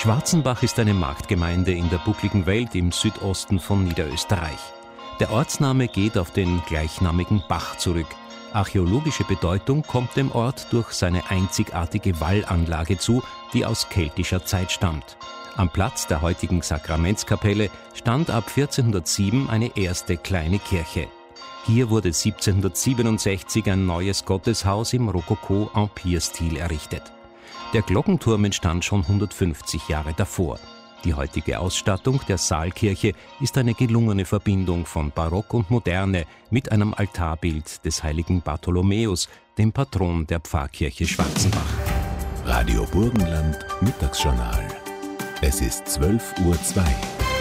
Schwarzenbach ist eine Marktgemeinde in der buckligen Welt im Südosten von Niederösterreich. Der Ortsname geht auf den gleichnamigen Bach zurück. Archäologische Bedeutung kommt dem Ort durch seine einzigartige Wallanlage zu, die aus keltischer Zeit stammt. Am Platz der heutigen Sakramentskapelle stand ab 1407 eine erste kleine Kirche. Hier wurde 1767 ein neues Gotteshaus im Rokoko-Empire-Stil errichtet. Der Glockenturm entstand schon 150 Jahre davor. Die heutige Ausstattung der Saalkirche ist eine gelungene Verbindung von Barock und Moderne mit einem Altarbild des heiligen Bartholomäus, dem Patron der Pfarrkirche Schwarzenbach. Radio Burgenland Mittagsjournal. Es ist 12:02 Uhr.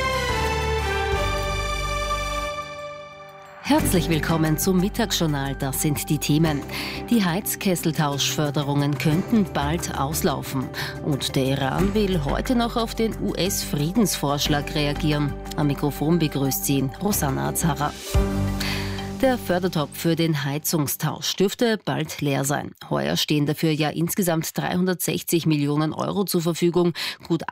Herzlich willkommen zum Mittagsjournal, das sind die Themen. Die Heizkesseltauschförderungen könnten bald auslaufen. Und der Iran will heute noch auf den US-Friedensvorschlag reagieren. Am Mikrofon begrüßt sie Rosanna Azara. Der Fördertopf für den Heizungstausch dürfte bald leer sein. Heuer stehen dafür ja insgesamt 360 Millionen Euro zur Verfügung. Gut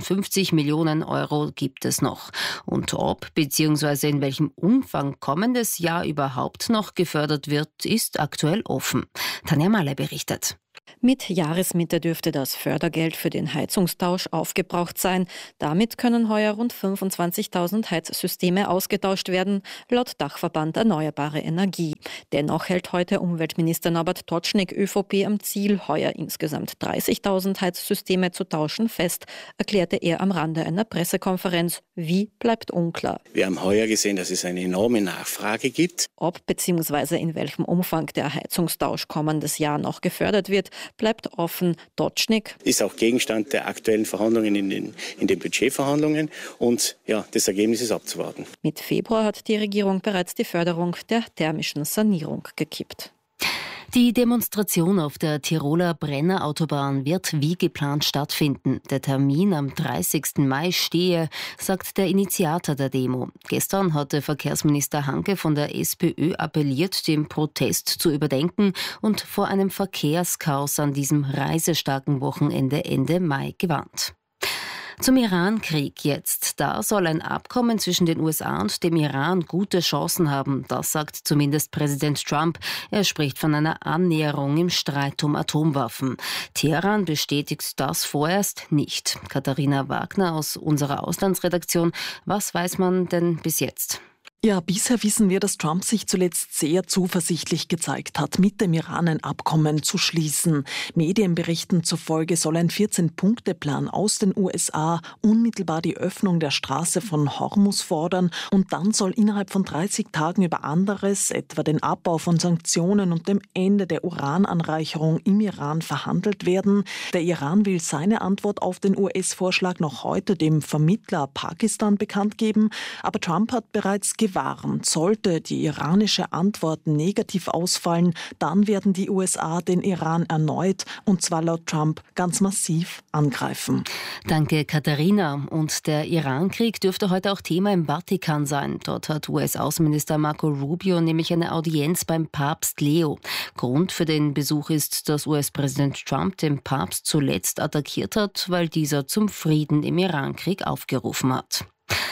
58 Millionen Euro gibt es noch. Und ob bzw. in welchem Umfang kommendes Jahr überhaupt noch gefördert wird, ist aktuell offen. Tanja Mahler berichtet. Mit Jahresmitte dürfte das Fördergeld für den Heizungstausch aufgebraucht sein. Damit können heuer rund 25.000 Heizsysteme ausgetauscht werden, laut Dachverband Erneuerbare Energie. Dennoch hält heute Umweltminister Norbert Totschnig ÖVP am Ziel, heuer insgesamt 30.000 Heizsysteme zu tauschen, fest, erklärte er am Rande einer Pressekonferenz. Wie, bleibt unklar. Wir haben heuer gesehen, dass es eine enorme Nachfrage gibt. Ob bzw. in welchem Umfang der Heizungstausch kommendes Jahr noch gefördert wird, bleibt offen. Totschnig ist auch Gegenstand der aktuellen Verhandlungen in den Budgetverhandlungen und ja, das Ergebnis ist abzuwarten. Mit Februar hat die Regierung bereits die Förderung der thermischen Sanierung gekippt. Die Demonstration auf der Tiroler Brennerautobahn wird wie geplant stattfinden. Der Termin am 30. Mai stehe, sagt der Initiator der Demo. Gestern hatte Verkehrsminister Hanke von der SPÖ appelliert, den Protest zu überdenken und vor einem Verkehrschaos an diesem reisestarken Wochenende Ende Mai gewarnt. Zum Iran-Krieg jetzt. Da soll ein Abkommen zwischen den USA und dem Iran gute Chancen haben. Das sagt zumindest Präsident Trump. Er spricht von einer Annäherung im Streit um Atomwaffen. Teheran bestätigt das vorerst nicht. Katharina Wagner aus unserer Auslandsredaktion. Was weiß man denn bis jetzt? Ja, bisher wissen wir, dass Trump sich zuletzt sehr zuversichtlich gezeigt hat, mit dem Iran ein Abkommen zu schließen. Medienberichten zufolge soll ein 14-Punkte-Plan aus den USA unmittelbar die Öffnung der Straße von Hormuz fordern und dann soll innerhalb von 30 Tagen über anderes, etwa den Abbau von Sanktionen und dem Ende der Urananreicherung im Iran verhandelt werden. Der Iran will seine Antwort auf den US-Vorschlag noch heute dem Vermittler Pakistan bekannt geben, aber Trump hat bereits gewarnt, sollte die iranische Antwort negativ ausfallen, dann werden die USA den Iran erneut, und zwar laut Trump, ganz massiv angreifen. Danke, Katharina. Und der Iran-Krieg dürfte heute auch Thema im Vatikan sein. Dort hat US-Außenminister Marco Rubio nämlich eine Audienz beim Papst Leo. Grund für den Besuch ist, dass US-Präsident Trump den Papst zuletzt attackiert hat, weil dieser zum Frieden im Iran-Krieg aufgerufen hat.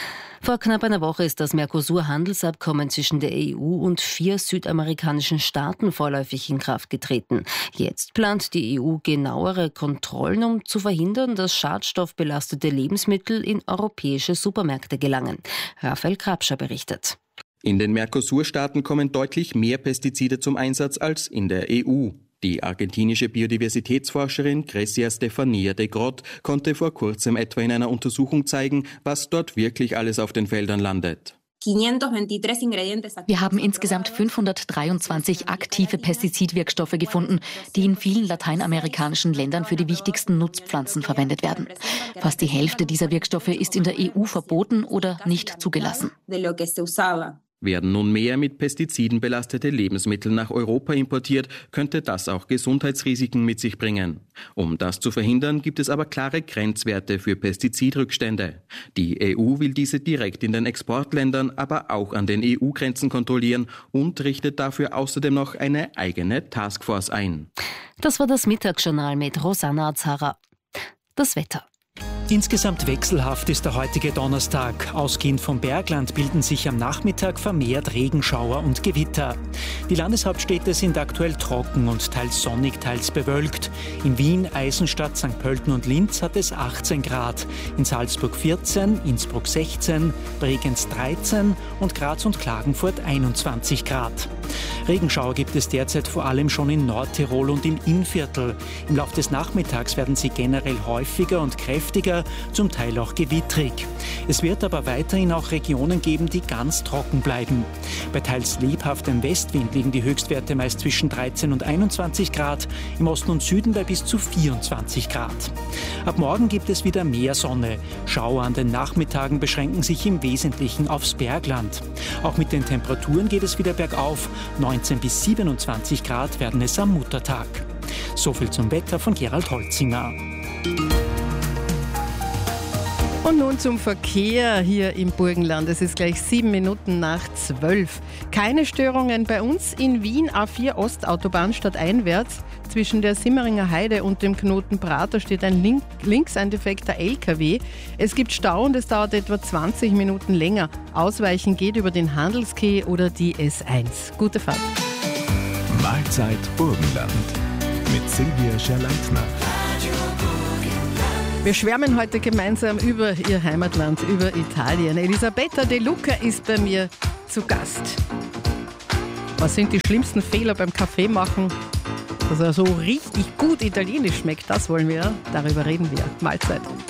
Vor knapp einer Woche ist das Mercosur-Handelsabkommen zwischen der EU und 4 südamerikanischen Staaten vorläufig in Kraft getreten. Jetzt plant die EU genauere Kontrollen, um zu verhindern, dass schadstoffbelastete Lebensmittel in europäische Supermärkte gelangen. Raphael Krabscher berichtet. In den Mercosur-Staaten kommen deutlich mehr Pestizide zum Einsatz als in der EU. Die argentinische Biodiversitätsforscherin Grecia Stefania de Grott konnte vor kurzem etwa in einer Untersuchung zeigen, was dort wirklich alles auf den Feldern landet. Wir haben insgesamt 523 aktive Pestizidwirkstoffe gefunden, die in vielen lateinamerikanischen Ländern für die wichtigsten Nutzpflanzen verwendet werden. Fast die Hälfte dieser Wirkstoffe ist in der EU verboten oder nicht zugelassen. Werden nun mehr mit Pestiziden belastete Lebensmittel nach Europa importiert, könnte das auch Gesundheitsrisiken mit sich bringen. Um das zu verhindern, gibt es aber klare Grenzwerte für Pestizidrückstände. Die EU will diese direkt in den Exportländern, aber auch an den EU-Grenzen kontrollieren und richtet dafür außerdem noch eine eigene Taskforce ein. Das war das Mittagsjournal mit Rosanna Azara. Das Wetter. Insgesamt wechselhaft ist der heutige Donnerstag. Ausgehend vom Bergland bilden sich am Nachmittag vermehrt Regenschauer und Gewitter. Die Landeshauptstädte sind aktuell trocken und teils sonnig, teils bewölkt. In Wien, Eisenstadt, St. Pölten und Linz hat es 18 Grad. In Salzburg 14, Innsbruck 16, Bregenz 13 und Graz und Klagenfurt 21 Grad. Regenschauer gibt es derzeit vor allem schon in Nordtirol und im Innviertel. Im Laufe des Nachmittags werden sie generell häufiger und kräftiger, zum Teil auch gewittrig. Es wird aber weiterhin auch Regionen geben, die ganz trocken bleiben. Bei teils lebhaftem Westwind liegen die Höchstwerte meist zwischen 13 und 21 Grad, im Osten und Süden bei bis zu 24 Grad. Ab morgen gibt es wieder mehr Sonne. Schauer an den Nachmittagen beschränken sich im Wesentlichen aufs Bergland. Auch mit den Temperaturen geht es wieder bergauf. 19 bis 27 Grad werden es am Muttertag. Soviel zum Wetter von Gerald Holzinger. Und nun zum Verkehr hier im Burgenland. Es ist gleich 7 Minuten nach 12. Keine Störungen bei uns in Wien, A4 Ostautobahn stadteinwärts. Zwischen der Simmeringer Heide und dem Knoten Prater steht ein links ein defekter LKW. Es gibt Stau und es dauert etwa 20 Minuten länger. Ausweichen geht über den Handelskeh oder die S1. Gute Fahrt. Mahlzeit Burgenland mit Silvia Scherleitner. Wir schwärmen heute gemeinsam über ihr Heimatland, über Italien. Elisabetta De Luca ist bei mir zu Gast. Was sind die schlimmsten Fehler beim Kaffee machen? Dass er so richtig gut italienisch schmeckt, das wollen wir, darüber reden wir. Mahlzeit.